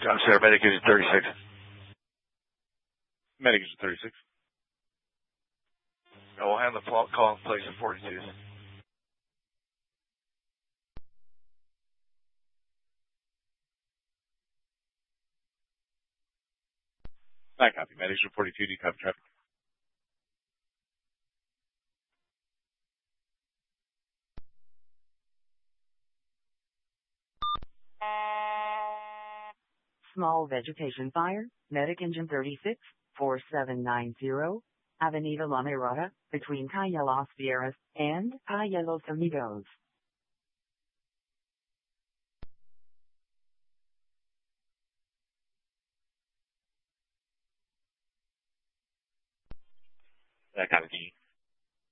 John Center, medic is 36. Medic is 36. I will hand the call in place at 42. I copy. Medics are 42. Do you copy traffic? Small vegetation fire, medic engine 36, 4790, Avenida La Mirada, between Calle Las Fieras and Calle Los Amigos. I copy.